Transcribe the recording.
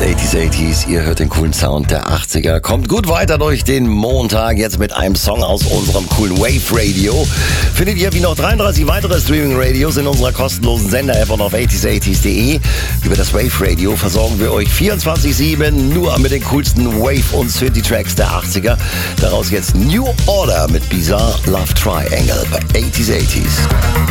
80s, ihr hört den coolen Sound der 80er. Kommt gut weiter durch den Montag, jetzt mit einem Song aus unserem coolen Wave Radio. Findet ihr wie noch 33 weitere Streaming-Radios in unserer kostenlosen Sender-App und auf 80s80s.de. Über das Wave Radio versorgen wir euch 24/7 nur mit den coolsten Wave- und Synthie-Tracks der 80er. Daraus jetzt New Order mit Bizarre Love Triangle bei 80s80s.